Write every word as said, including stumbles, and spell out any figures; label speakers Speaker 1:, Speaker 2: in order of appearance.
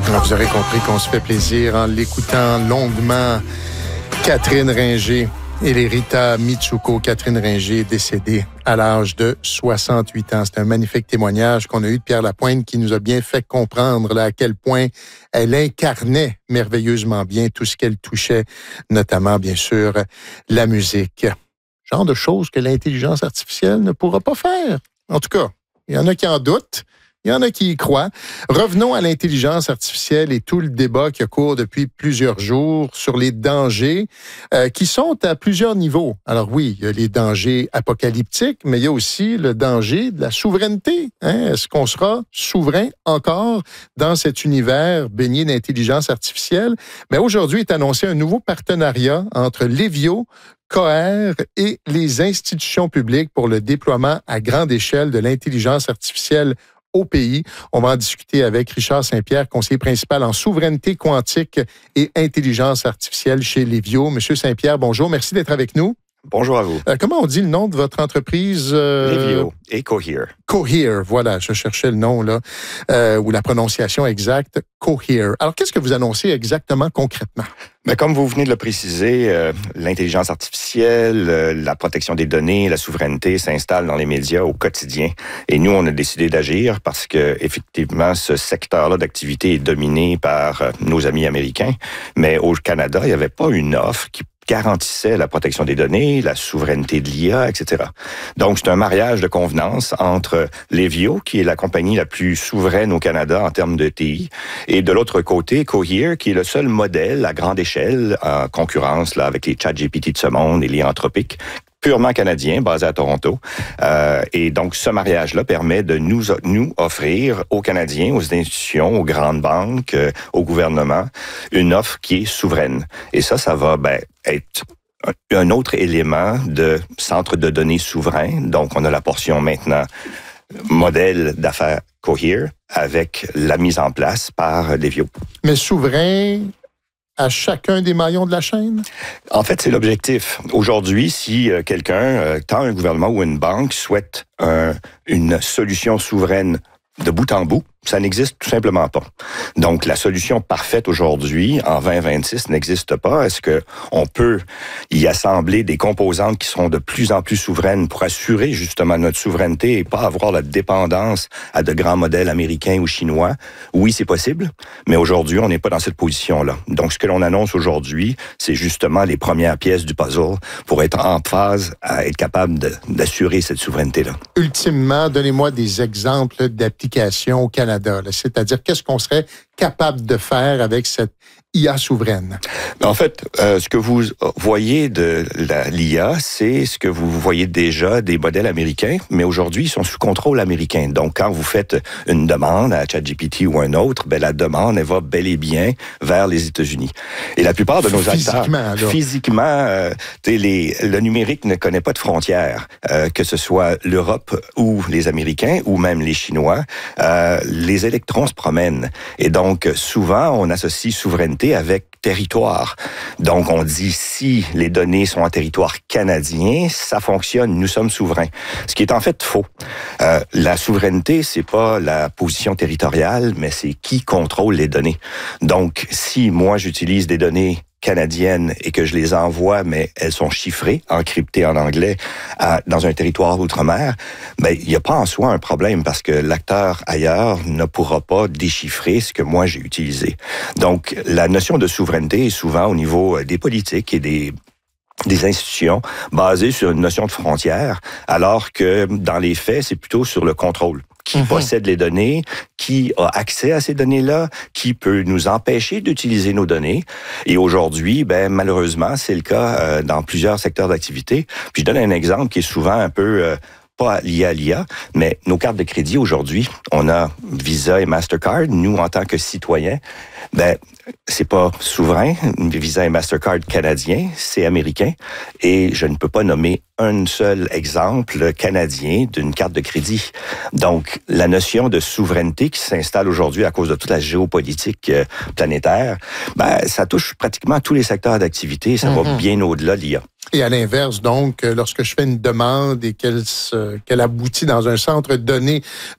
Speaker 1: Alors, vous aurez compris qu'on se fait plaisir en l'écoutant longuement. Catherine Ringer et les Rita Mitsuko. Catherine Ringer décédée à l'âge de soixante-huit ans. C'est un magnifique témoignage qu'on a eu de Pierre Lapointe qui nous a bien fait comprendre là, à quel point elle incarnait merveilleusement bien tout ce qu'elle touchait, notamment, bien sûr, la musique. Genre de choses que l'intelligence artificielle ne pourra pas faire. En tout cas, il y en a qui en doutent. Il y en a qui y croient. Revenons à l'intelligence artificielle et tout le débat qui a cours depuis plusieurs jours sur les dangers euh, qui sont à plusieurs niveaux. Alors oui, il y a les dangers apocalyptiques, mais il y a aussi le danger de la souveraineté. Hein? Est-ce qu'on sera souverain encore dans cet univers baigné d'intelligence artificielle? Mais aujourd'hui est annoncé un nouveau partenariat entre Lévio, Cohere et les institutions publiques pour le déploiement à grande échelle de l'intelligence artificielle au pays. On va en discuter avec Richard Saint-Pierre, conseiller principal en souveraineté quantique et intelligence artificielle chez Lévio. Monsieur Saint-Pierre, bonjour. Merci d'être avec nous.
Speaker 2: Bonjour à vous.
Speaker 1: Euh, comment on dit le nom de votre entreprise? Euh...
Speaker 2: Lévio et Cohere.
Speaker 1: Cohere, voilà, je cherchais le nom, là, euh, ou la prononciation exacte, Cohere. Alors, qu'est-ce que vous annoncez exactement concrètement?
Speaker 2: Mais comme vous venez de le préciser, euh, l'intelligence artificielle, euh, la protection des données, la souveraineté s'installent dans les médias au quotidien. Et nous, on a décidé d'agir parce que, effectivement, ce secteur-là d'activité est dominé par euh, nos amis américains. Mais au Canada, il n'y avait pas une offre qui garantissait la protection des données, la souveraineté de l'I A, et cetera. Donc, c'est un mariage de convenance entre Lévio, qui est la compagnie la plus souveraine au Canada en termes de T I, et de l'autre côté, Cohere, qui est le seul modèle à grande échelle en concurrence là, avec les ChatGPT de ce monde et les Anthropic, purement canadien, basé à Toronto. Euh, et donc, ce mariage-là permet de nous, nous offrir aux Canadiens, aux institutions, aux grandes banques, euh, au gouvernement, une offre qui est souveraine. Et ça, ça va ben, être un autre élément de centre de données souverain. Donc, on a la portion maintenant modèle d'affaires Cohere avec la mise en place par Lévio.
Speaker 1: Mais souverain à chacun des maillons de la chaîne?
Speaker 2: En fait, c'est l'objectif. Aujourd'hui, si euh, quelqu'un, euh, tant un gouvernement ou une banque, souhaite un, une solution souveraine de bout en bout, ça n'existe tout simplement pas. Donc, la solution parfaite aujourd'hui, en vingt vingt-six, n'existe pas. Est-ce que on peut y assembler des composantes qui seront de plus en plus souveraines pour assurer justement notre souveraineté et pas avoir la dépendance à de grands modèles américains ou chinois? Oui, c'est possible, mais aujourd'hui, on n'est pas dans cette position-là. Donc, ce que l'on annonce aujourd'hui, c'est justement les premières pièces du puzzle pour être en phase à être capable de, d'assurer cette souveraineté-là.
Speaker 1: Ultimement, donnez-moi des exemples d'applications au Canada. C'est-à-dire, qu'est-ce qu'on serait capable de faire avec cette I A souveraine?
Speaker 2: En fait, euh, ce que vous voyez de la, l'I A, c'est ce que vous voyez déjà des modèles américains, mais aujourd'hui, ils sont sous contrôle américain. Donc, quand vous faites une demande à ChatGPT ou un autre, ben, la demande, elle va bel et bien vers les États-Unis. Et la plupart de nos acteurs...
Speaker 1: Physiquement, là.
Speaker 2: Physiquement, euh, les, le numérique ne connaît pas de frontières, euh, que ce soit l'Europe ou les Américains ou même les Chinois. Euh, les électrons se promènent. Et donc, souvent, on associe souveraineté avec territoire. Donc, on dit si les données sont en territoire canadien, ça fonctionne, nous sommes souverains. Ce qui est en fait faux. Euh, la souveraineté, c'est pas la position territoriale, mais c'est qui contrôle les données. Donc, si moi, j'utilise des données canadiennes et que je les envoie, mais elles sont chiffrées, encryptées en anglais, à, dans un territoire outre-mer, ben, il n'y a pas en soi un problème parce que l'acteur ailleurs ne pourra pas déchiffrer ce que moi j'ai utilisé. Donc, la notion de souveraineté est souvent au niveau des politiques et des des institutions basées sur une notion de frontière, alors que dans les faits, c'est plutôt sur le contrôle. Qui mm-hmm. possède les données, qui a accès à ces données-là, qui peut nous empêcher d'utiliser nos données. Et aujourd'hui, ben malheureusement, c'est le cas euh, dans plusieurs secteurs d'activité. Puis je donne un exemple qui est souvent un peu euh, pas lié à l'I A, mais nos cartes de crédit aujourd'hui, on a Visa et Mastercard. Nous, en tant que citoyens, ben c'est pas souverain. Visa et Mastercard canadiens, c'est américain. Et je ne peux pas nommer un seul exemple canadien d'une carte de crédit. Donc, la notion de souveraineté qui s'installe aujourd'hui à cause de toute la géopolitique planétaire, ben ça touche pratiquement tous les secteurs d'activité. Ça mm-hmm. va bien au-delà de l'I A.
Speaker 1: Et à l'inverse, donc, lorsque je fais une demande et qu'elle, se, qu'elle aboutit dans un centre de données